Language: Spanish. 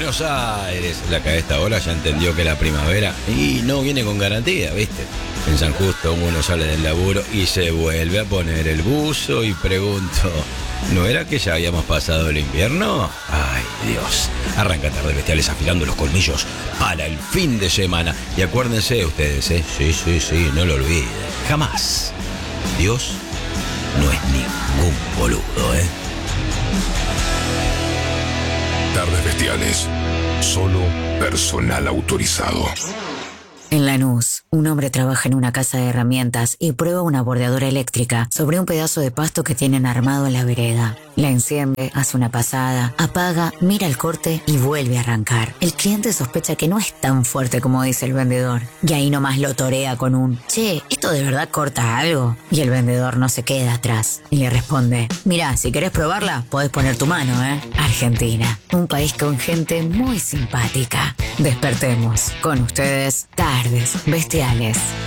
Buenos Aires, la que a esta hora ya entendió que la primavera y no viene con garantía, ¿viste? En San Justo uno sale del laburo y se vuelve a poner el buzo y pregunto, ¿no era que ya habíamos pasado el invierno? Ay, Dios. Arranca Tardes Bestiales afilando los colmillos para el fin de semana. Y acuérdense ustedes, ¿eh? Sí, no lo olviden. Jamás. Dios no es ningún boludo, ¿eh? Tardes Bestiales. Solo personal autorizado. En Lanús, un hombre trabaja en una casa de herramientas y prueba una bordeadora eléctrica sobre un pedazo de pasto que tienen armado en la vereda. La enciende, hace una pasada, apaga, mira el corte y vuelve a arrancar. El cliente sospecha que no es tan fuerte como dice el vendedor. Y ahí nomás lo torea con un «Che, ¿esto de verdad corta algo?» Y el vendedor no se queda atrás y le responde «Mirá, si querés probarla, podés poner tu mano, ¿eh?» Argentina, un país con gente muy simpática. Despertemos. Con ustedes, Tardes Bestiales.